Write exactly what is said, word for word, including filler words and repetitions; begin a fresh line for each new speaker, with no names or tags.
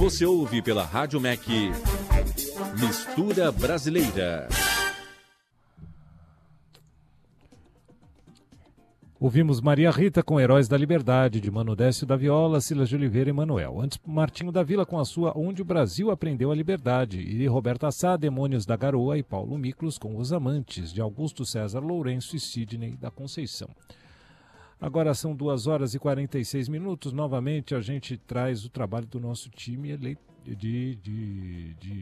Você ouve pela Rádio M E C Mistura Brasileira.
Ouvimos Maria Rita com Heróis da Liberdade, de Mano Décio da Viola, Silas de Oliveira e Manuel. Antes, Martinho da Vila com a sua Onde o Brasil Aprendeu a Liberdade. E Roberta Sá, Demônios da Garoa, e Paulo Miklos com Os Amantes, de Augusto César Lourenço e Sidney da Conceição. Agora são duas horas e quarenta e seis minutos. Novamente a gente traz o trabalho do nosso time de, de, de, de